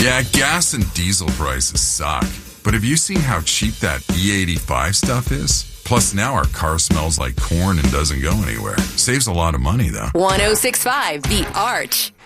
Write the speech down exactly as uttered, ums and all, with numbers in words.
Yeah, gas and diesel prices suck. But have you seen how cheap that E eighty-five stuff is? Plus, now our car smells like corn and doesn't go anywhere. Saves a lot of money, though. one oh six point five The Arch.